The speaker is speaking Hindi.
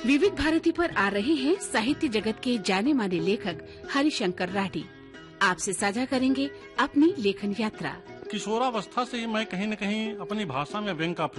विविध भारती पर आ रहे हैं साहित्य जगत के जाने माने लेखक हरिशंकर राठी। आपसे साझा करेंगे अपनी लेखन यात्रा। किशोरावस्था से ही मैं कहीं न कहीं अपनी भाषा में व्यंग का